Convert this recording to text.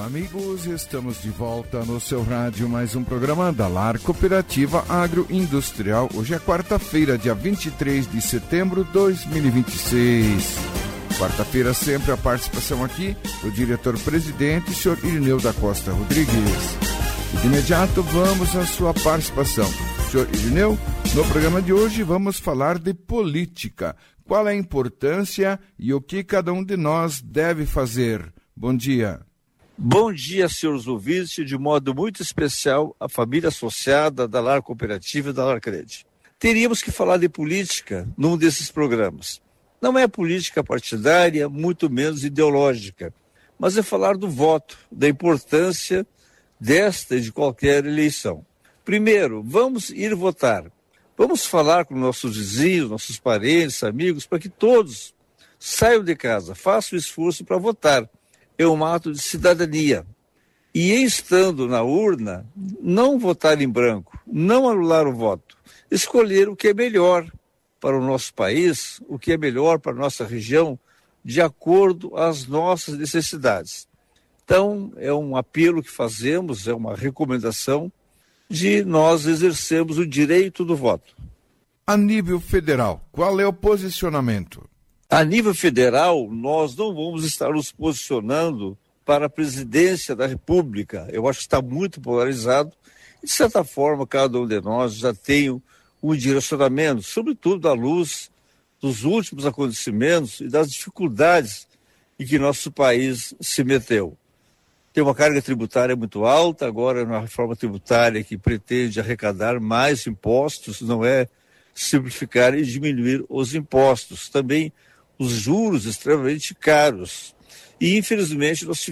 Amigos, estamos de volta no seu rádio, mais um programa da Lar Cooperativa Agroindustrial. Hoje é quarta-feira, dia 23 de setembro de 2026. Quarta-feira sempre a participação aqui do diretor-presidente, senhor Irineu da Costa Rodrigues. E de imediato vamos à sua participação. Senhor Irineu, no programa de hoje vamos falar de política. Qual é a importância e o que cada um de nós deve fazer? Bom dia. Bom dia, senhores ouvintes, de modo muito especial a família associada da Lar Cooperativa e da Lar Cred. Teríamos que falar de política num desses programas. Não é política partidária, muito menos ideológica, mas é falar do voto, da importância desta e de qualquer eleição. Primeiro, vamos ir votar. Vamos falar com nossos vizinhos, nossos parentes, amigos, para que todos saiam de casa, façam o esforço para votar. É um ato de cidadania. E estando na urna, não votar em branco, não anular o voto, escolher o que é melhor para o nosso país, o que é melhor para a nossa região, de acordo às nossas necessidades. Então, é um apelo que fazemos, é uma recomendação de nós exercermos o direito do voto. A nível federal, qual é o posicionamento? A nível federal, nós não vamos estar nos posicionando para a presidência da República. Eu acho que está muito polarizado. De certa forma, cada um de nós já tem um direcionamento, sobretudo à luz dos últimos acontecimentos e das dificuldades em que nosso país se meteu. Tem uma carga tributária muito alta, agora é uma reforma tributária que pretende arrecadar mais impostos, não é simplificar e diminuir os impostos. Também os juros extremamente caros. E, infelizmente, nós